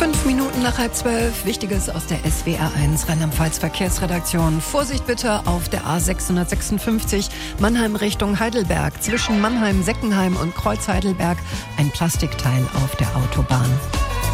5 Minuten nach 11:30. Wichtiges aus der SWR1 Rheinland-Pfalz Verkehrsredaktion. Vorsicht bitte auf der A656 Mannheim Richtung Heidelberg. Zwischen Mannheim, Seckenheim und Kreuz Heidelberg ein Plastikteil auf der Autobahn.